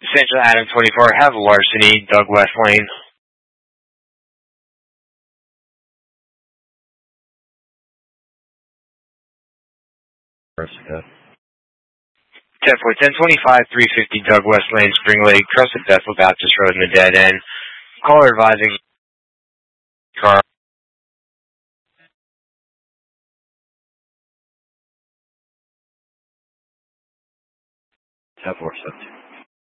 Central Adam 24, have larceny, Doug West Lane. Corsica. 1025, 350 Doug West Lane, Spring Lake, cross at Bethel Baptist Road in the dead end. Caller advising car. 1047.